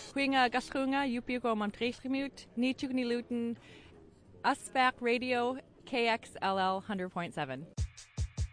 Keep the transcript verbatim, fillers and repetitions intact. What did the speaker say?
Huinga Gaskunga, Yupiuko Montreschemut, Nichugni Luton, Usback Radio, K X L L one hundred point seven.